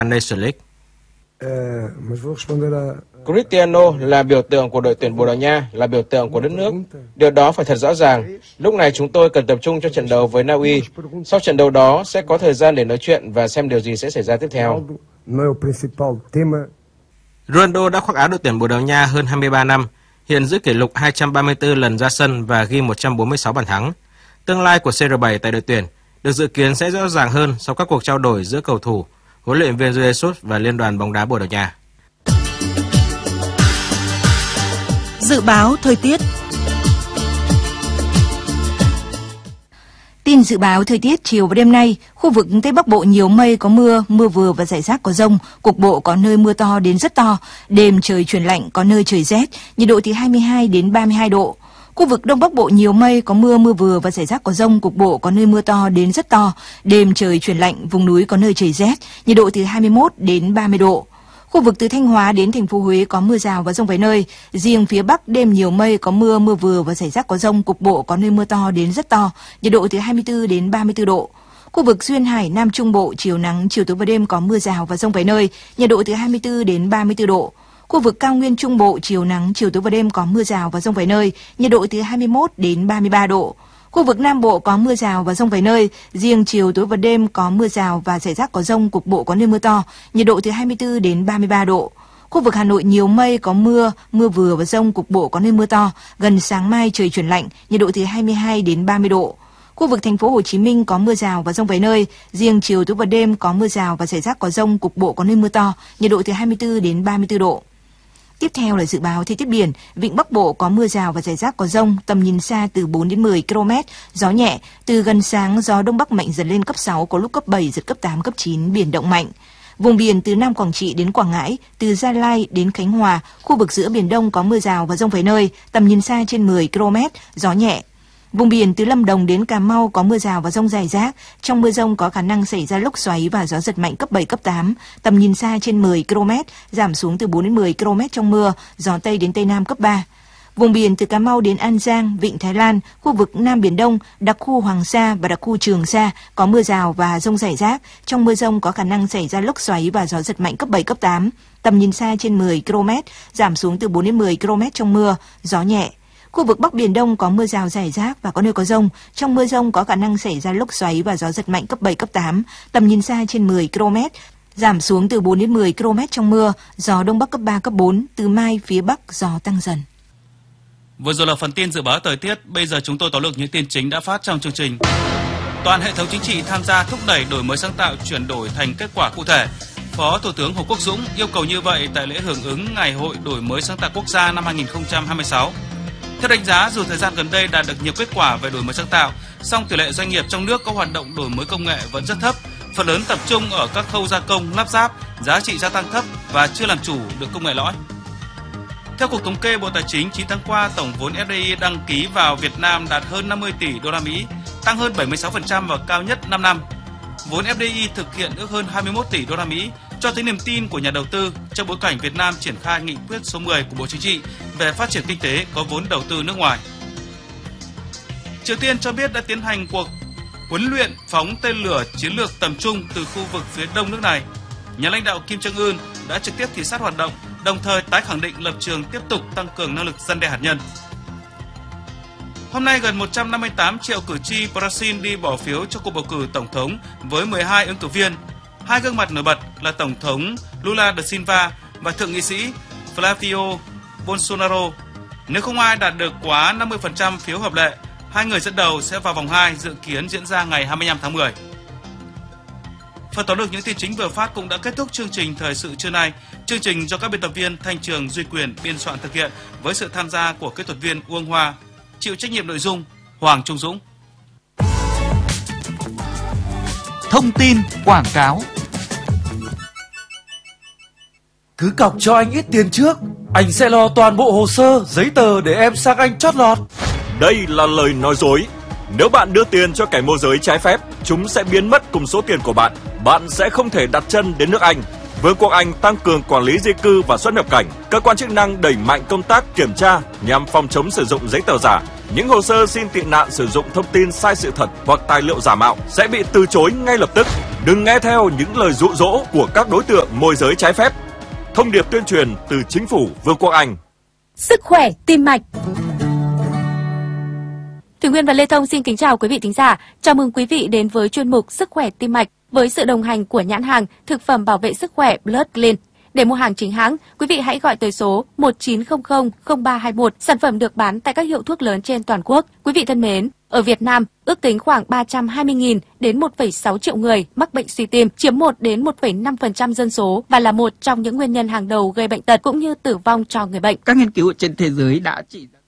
Nation League. Cristiano là biểu tượng của đội tuyển Bồ Đào Nha, là biểu tượng của đất nước. Điều đó phải thật rõ ràng. Lúc này chúng tôi cần tập trung cho trận đấu với Na Uy. Sau trận đấu đó sẽ có thời gian để nói chuyện và xem điều gì sẽ xảy ra tiếp theo. Ronaldo đã khoác áo đội tuyển Bồ Đào Nha hơn 23 năm, hiện giữ kỷ lục 234 lần ra sân và ghi 146 bàn thắng. Tương lai của CR7 tại đội tuyển được dự kiến sẽ rõ ràng hơn sau các cuộc trao đổi giữa cầu thủ, huấn luyện viên Jesus và Liên đoàn bóng đá Bồ Đào Nha. Dự báo thời tiết. Tin dự báo thời tiết chiều và đêm nay, khu vực Tây Bắc Bộ nhiều mây, có mưa, mưa vừa và rải rác có dông, cục bộ có nơi mưa to đến rất to, đêm trời chuyển lạnh, có nơi trời rét, nhiệt độ từ 22 đến 32 độ. Khu vực Đông Bắc Bộ nhiều mây, có mưa, mưa vừa và rải rác có dông, cục bộ có nơi mưa to đến rất to, đêm trời chuyển lạnh, vùng núi có nơi trời rét, nhiệt độ từ 21 đến 30 độ. Khu vực từ Thanh Hóa đến thành phố Huế có mưa rào và dông vài nơi. Riêng phía Bắc đêm nhiều mây, có mưa, mưa vừa và rải rác có dông, cục bộ có nơi mưa to đến rất to, nhiệt độ từ 24 đến 34 độ. Khu vực Duyên Hải, Nam Trung Bộ chiều nắng, chiều tối và đêm có mưa rào và dông vài nơi, nhiệt độ từ 24 đến 34 độ. Khu vực Cao Nguyên Trung Bộ chiều nắng, chiều tối và đêm có mưa rào và dông vài nơi, nhiệt độ từ 21 đến 33 độ. Khu vực Nam Bộ có mưa rào và dông vài nơi, riêng chiều tối và đêm có mưa rào và rải rác có dông, cục bộ có nơi mưa to, nhiệt độ từ 24 đến 33 độ. Khu vực Hà Nội nhiều mây, có mưa, mưa vừa và dông, cục bộ có nơi mưa to, gần sáng mai trời chuyển lạnh, nhiệt độ từ 22 đến 30 độ. Khu vực thành phố Hồ Chí Minh có mưa rào và dông vài nơi, riêng chiều tối và đêm có mưa rào và rải rác có dông, cục bộ có nơi mưa to, nhiệt độ từ 24 đến 34 độ. Tiếp theo là dự báo thời tiết biển, vịnh Bắc Bộ có mưa rào và rải rác có dông, tầm nhìn xa từ 4 đến 10 km, gió nhẹ, từ gần sáng gió Đông Bắc mạnh dần lên cấp 6, có lúc cấp 7, giật cấp 8, cấp 9, biển động mạnh. Vùng biển từ Nam Quảng Trị đến Quảng Ngãi, từ Gia Lai đến Khánh Hòa, khu vực giữa Biển Đông có mưa rào và dông vài nơi, tầm nhìn xa trên 10 km, gió nhẹ. Vùng biển từ Lâm Đồng đến Cà Mau có mưa rào và dông rải rác, trong mưa dông có khả năng xảy ra lốc xoáy và gió giật mạnh cấp 7, cấp 8, tầm nhìn xa trên 10 km, giảm xuống từ 4 đến 10 km trong mưa, gió Tây đến Tây Nam cấp 3. Vùng biển từ Cà Mau đến An Giang, Vịnh Thái Lan, khu vực Nam Biển Đông, đặc khu Hoàng Sa và đặc khu Trường Sa có mưa rào và dông rải rác, trong mưa dông có khả năng xảy ra lốc xoáy và gió giật mạnh cấp 7, cấp 8, tầm nhìn xa trên 10 km, giảm xuống từ 4 đến 10 km trong mưa, gió nhẹ. Khu vực Bắc Biển Đông có mưa rào rải rác và có nơi có dông. Trong mưa dông có khả năng xảy ra lốc xoáy và gió giật mạnh cấp 7, cấp 8, tầm nhìn xa trên 10 km, giảm xuống từ 4 đến 10 km trong mưa, gió Đông Bắc cấp 3, cấp 4, từ mai phía Bắc gió tăng dần. Vừa rồi là phần tin dự báo thời tiết, bây giờ chúng tôi tóm lược những tin chính đã phát trong chương trình. Toàn hệ thống chính trị tham gia thúc đẩy đổi mới sáng tạo, chuyển đổi thành kết quả cụ thể. Phó Thủ tướng Hồ Quốc Dũng yêu cầu như vậy tại lễ hưởng ứng Ngày hội đổi mới sáng tạo quốc gia năm 2026. Theo đánh giá, dù thời gian gần đây đạt được nhiều kết quả về đổi mới sáng tạo, song tỷ lệ doanh nghiệp trong nước có hoạt động đổi mới công nghệ vẫn rất thấp, phần lớn tập trung ở các khâu gia công, lắp ráp, giá trị gia tăng thấp và chưa làm chủ được công nghệ lõi. Theo Cục Thống kê Bộ Tài chính, 9 tháng qua, tổng vốn FDI đăng ký vào Việt Nam đạt hơn 50 tỷ đô la Mỹ, tăng hơn 76% và cao nhất 5 năm. Vốn FDI thực hiện ước hơn 21 tỷ đô la Mỹ, cho thấy niềm tin của nhà đầu tư trong bối cảnh Việt Nam triển khai nghị quyết số 10 của Bộ Chính trị về phát triển kinh tế có vốn đầu tư nước ngoài. Triều Tiên cho biết đã tiến hành cuộc huấn luyện phóng tên lửa chiến lược tầm trung từ khu vực phía đông nước này. Nhà lãnh đạo Kim Jong Un đã trực tiếp thị sát hoạt động, đồng thời tái khẳng định lập trường tiếp tục tăng cường năng lực răn đe hạt nhân. Hôm nay, gần 158 triệu cử tri Brazil đi bỏ phiếu cho cuộc bầu cử tổng thống với 12 ứng cử viên. Hai gương mặt nổi bật là Tổng thống Lula da Silva và Thượng nghị sĩ Flavio Bolsonaro. Nếu không ai đạt được quá 50% phiếu hợp lệ, hai người dẫn đầu sẽ vào vòng 2 dự kiến diễn ra ngày 25 tháng 10. Phần tóm lược những tin chính vừa phát cũng đã kết thúc chương trình thời sự trưa nay. Chương trình do các biên tập viên Thanh Trường, Duy Quyền biên soạn thực hiện với sự tham gia của kỹ thuật viên Uông Hoa, chịu trách nhiệm nội dung Hoàng Trung Dũng. Thông tin quảng cáo. Cứ cọc cho anh ít tiền trước, anh sẽ lo toàn bộ hồ sơ, giấy tờ để em sang Anh chót lọt. Đây là lời nói dối. Nếu bạn đưa tiền cho kẻ môi giới trái phép, chúng sẽ biến mất cùng số tiền của bạn. Bạn sẽ không thể đặt chân đến nước Anh. Vương quốc Anh tăng cường quản lý di cư và xuất nhập cảnh. Cơ quan chức năng đẩy mạnh công tác kiểm tra nhằm phòng chống sử dụng giấy tờ giả. Những hồ sơ xin tị nạn sử dụng thông tin sai sự thật hoặc tài liệu giả mạo sẽ bị từ chối ngay lập tức. Đừng nghe theo những lời dụ dỗ của các đối tượng môi giới trái phép. Thông điệp tuyên truyền từ Chính phủ Vương quốc Anh. Sức khỏe tim mạch. Thủy Nguyên và Lê Thông xin kính chào quý vị thính giả. Chào mừng quý vị đến với chuyên mục Sức khỏe tim mạch với sự đồng hành của nhãn hàng thực phẩm bảo vệ sức khỏe Blood Clean. Để mua hàng chính hãng, quý vị hãy gọi tới số 19000321. Sản phẩm được bán tại các hiệu thuốc lớn trên toàn quốc. Quý vị thân mến, ở Việt Nam, ước tính khoảng 320.000 đến 1,6 triệu người mắc bệnh suy tim, chiếm 1 đến 1,5% dân số và là một trong những nguyên nhân hàng đầu gây bệnh tật cũng như tử vong cho người bệnh. Các nghiên cứu trên thế giới đã chỉ ra